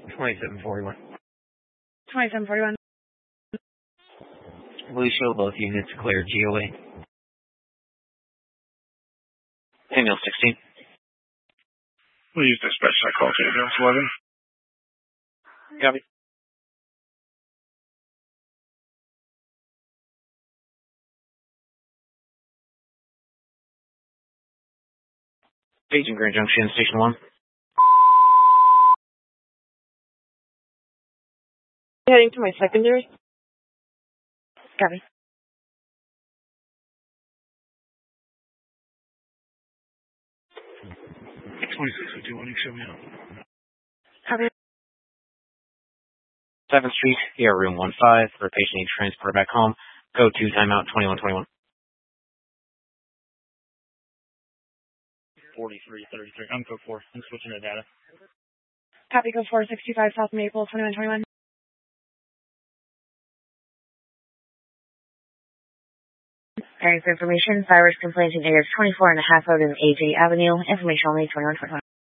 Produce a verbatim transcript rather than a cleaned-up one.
twenty-seven forty-one. twenty-seven forty-one. We show both units clear G O A. Ambulance sixteen. We'll use dispatch side call to ambulance eleven. Copy. Agent Grand Junction, Station one. Heading to my secondary. Copy. twenty-six fifty-one, you can show me out. Copy. seventh Street, air room one five, for patient needs transport back home. Go to timeout twenty-one twenty-one. forty-three thirty-three. I'm code four. I'm switching to data. Copy, go four sixty-five South Maple, twenty-one twenty-one. Thanks for information. Virus complaint in areas twenty-four and a half out in A J Avenue. Information only twenty-one twenty-one.